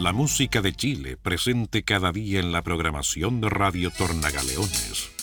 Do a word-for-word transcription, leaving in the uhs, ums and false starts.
la música de Chile presente cada día en la programación de Radio Tornagaleones.